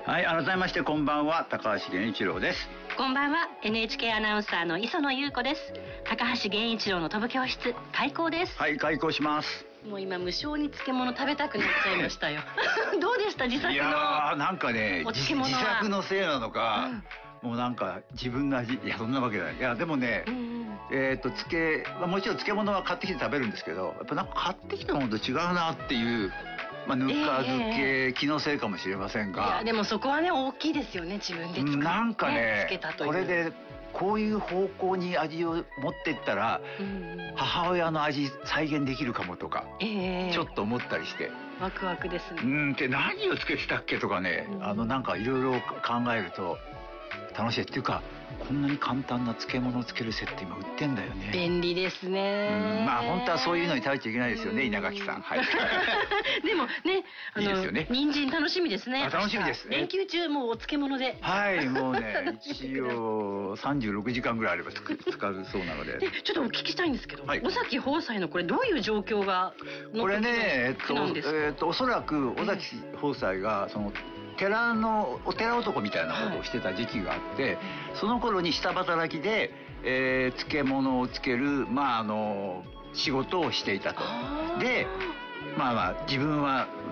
はい、改めましてこんばんは、高橋源一郎です。 こんばんは、 NHK アナウンサーの磯野優子です。高橋源一郎の飛ぶ教室開講です。 はい、開講します。 もう今無性に漬物食べたくなっちゃいましたよどうでした、自作の。 いやー、なんかね、自作のせいなのか、もうなんか自分の味、いやそんなわけじゃない。いやでもね、もちろん漬物は買ってきて食べるんですけど、やっぱなんか買ってきたものと違うなっていう、ぬか漬け、気のせいかもしれませんが、 いやでもそこはね大きいですよね、自分で作って、 なんかね、 つけたという。 これでこういう方向に味を持っていったら、母親の味再現できるかもとか、ちょっと思ったりして、 ワクワクですね。 で何をつけてたっけとかね、なんかいろいろ考えると楽しいっていうか、こんなに簡単な漬物をつけるセット今売ってんだよね。 便利ですね。 まあ本当はそういうのに頼っちゃいけないですよね、稲垣さん。はいでもね、 いいですよね。 人参楽しみですね。 楽しみですね。 連休中もうお漬物で。 はい、もうね、一応36時間ぐらいあれば使うそうなので。 ちょっとお聞きしたいんですけど、尾崎豊斎のこれどういう状況がこれね、おそらく尾崎豊斎がそのお寺男みたいなことをしてた時期があって、その頃に下働きで、漬物をつける仕事をしていたと。で自分は